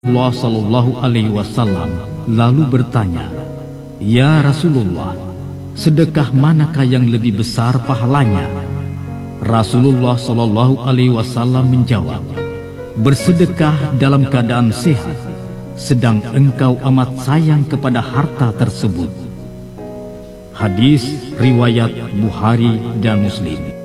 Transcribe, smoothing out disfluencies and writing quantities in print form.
Rasulullah Shallallahu Alaihi Wasallam lalu bertanya, "Ya Rasulullah, sedekah manakah yang lebih besar pahalanya?" Rasulullah Shallallahu Alaihi Wasallam menjawab, "Bersedekah dalam keadaan sehat, sedang engkau amat sayang kepada harta tersebut." Hadis riwayat Bukhari dan Muslim.